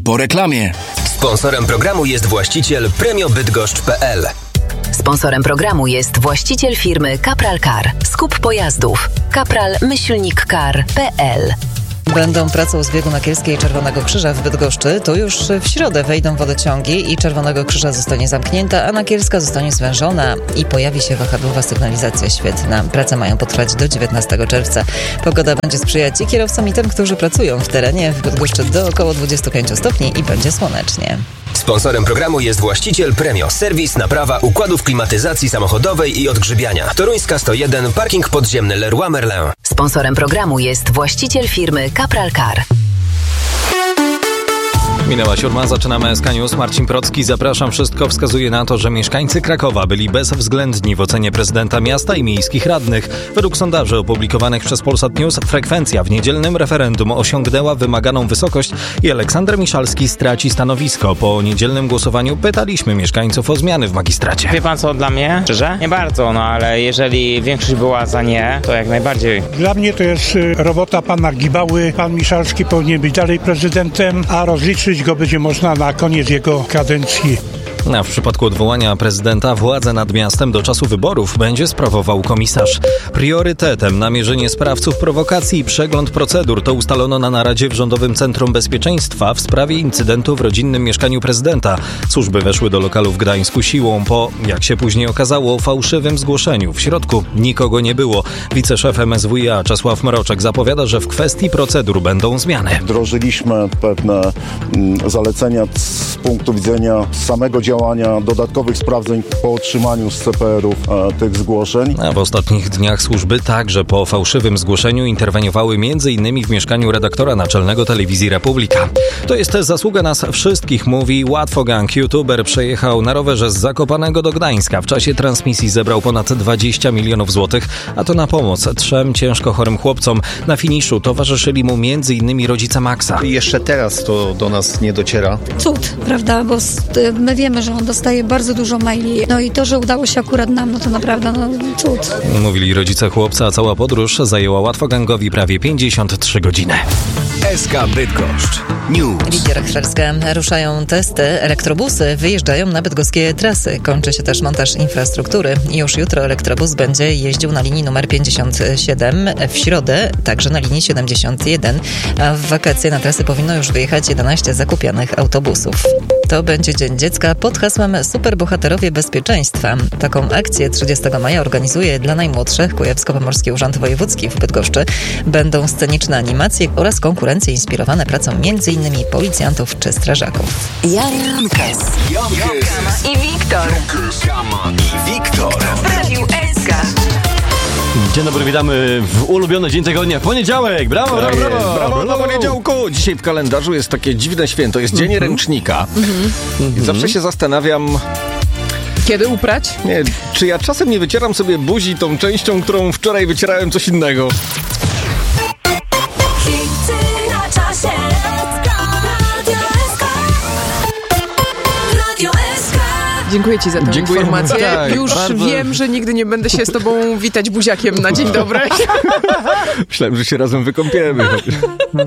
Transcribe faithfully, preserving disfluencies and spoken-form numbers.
po reklamie. Sponsorem programu jest właściciel premio bydgoszcz kropka p l. Sponsorem programu jest właściciel firmy Kapral Car. Skup pojazdów. kapral myślnik car kropka p l. Będą pracą zbiegu Nakielskiej i Czerwonego Krzyża w Bydgoszczy. To już w środę wejdą wodociągi i Czerwonego Krzyża zostanie zamknięta, a Nakielska zostanie zwężona i pojawi się wahadłowa sygnalizacja świetlna. Prace mają potrwać do dziewiętnastego czerwca. Pogoda będzie sprzyjać i kierowcom, i tym, którzy pracują w terenie. W Bydgoszczy do około dwudziestu pięciu stopni i będzie słonecznie. Sponsorem programu jest właściciel Premio. Serwis, naprawa układów klimatyzacji samochodowej i odgrzybiania. Toruńska sto jeden, parking podziemny Leroy Merlin. Sponsorem programu jest właściciel firmy Kapral Car. Minęła siódma, zaczynamy S K News. Marcin Procki, zapraszam. Wszystko wskazuje na to, że mieszkańcy Krakowa byli bezwzględni w ocenie prezydenta miasta i miejskich radnych. Według sondaży opublikowanych przez Polsat News frekwencja w niedzielnym referendum osiągnęła wymaganą wysokość i Aleksander Miszalski straci stanowisko. Po niedzielnym głosowaniu pytaliśmy mieszkańców o zmiany w magistracie. Wie pan co, dla mnie? Szczerze? Nie bardzo, no ale jeżeli większość była za nie, to jak najbardziej. Dla mnie to jest robota pana Gibały. Pan Miszalski powinien być dalej prezydentem, a rozliczyć go będzie można na koniec jego kadencji. A w przypadku odwołania prezydenta władzę nad miastem do czasu wyborów będzie sprawował komisarz. Priorytetem namierzenie sprawców prowokacji i przegląd procedur to ustalono na naradzie w Rządowym Centrum Bezpieczeństwa w sprawie incydentu w rodzinnym mieszkaniu prezydenta. Służby weszły do lokalu w Gdańsku siłą po, jak się później okazało, fałszywym zgłoszeniu. W środku nikogo nie było. Wiceszef M S W i A Czesław Mroczek zapowiada, że w kwestii procedur będą zmiany. Wdrożyliśmy pewne mm, zalecenia z punktu widzenia samego działania działania, dodatkowych sprawdzeń po otrzymaniu z C P R ów e, tych zgłoszeń. A w ostatnich dniach służby także po fałszywym zgłoszeniu interweniowały m.in. w mieszkaniu redaktora naczelnego Telewizji Republika. To jest zasługa nas wszystkich, mówi Łatwogang. YouTuber przejechał na rowerze z Zakopanego do Gdańska. W czasie transmisji zebrał ponad dwadzieścia milionów złotych, a to na pomoc trzem ciężko chorym chłopcom. Na finiszu towarzyszyli mu m.in. rodzice Maxa. I jeszcze teraz to do nas nie dociera. Cud, prawda, bo my wiemy, że on dostaje bardzo dużo maili. No i to, że udało się akurat nam, no to naprawdę no, cud. Mówili rodzice chłopca, a cała podróż zajęła Łatwogangowi prawie pięćdziesiąt trzy godziny. S K Bydgoszcz News. Lidia Rachszewska. Ruszają testy. Elektrobusy wyjeżdżają na bydgoskie trasy. Kończy się też montaż infrastruktury. Już jutro elektrobus będzie jeździł na linii numer pięćdziesiąt siedem. W środę także na linii siedemdziesiąt jeden. A w wakacje na trasy powinno już wyjechać jedenaście zakupionych autobusów. To będzie Dzień Dziecka pod hasłem Superbohaterowie Bezpieczeństwa. Taką akcję trzydziestego maja organizuje dla najmłodszych Kujawsko-Pomorski Urząd Wojewódzki w Bydgoszczy. Będą sceniczne animacje oraz konkurencje inspirowane pracą m.in. policjantów czy strażaków. Jan Kes i Wiktor i Wiktor w Radiu S K. Dzień dobry, witamy w ulubiony dzień tygodnia, poniedziałek. Brawo, brawo, brawo, brawo na poniedziałku. Dzisiaj w kalendarzu jest takie dziwne święto, jest Dzień Ręcznika. I zawsze się zastanawiam... Kiedy uprać? Nie, czy ja czasem nie wycieram sobie buzi tą częścią, którą wczoraj wycierałem coś innego? Dziękuję ci za tę Dziękuję informację. tak, Już bardzo. wiem, że nigdy nie będę się z tobą witać buziakiem na dzień dobry. Myślałem, że się razem wykąpiemy.